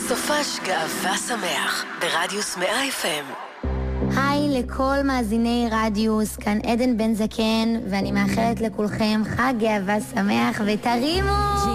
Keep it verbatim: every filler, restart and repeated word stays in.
סופש גאווה שמח ברדיוס מאה אף אם. היי לכל מאזיני רדיוס, כאן עדן בן זקן, ואני מאחלת לכולכם חג גאווה שמח ותרימו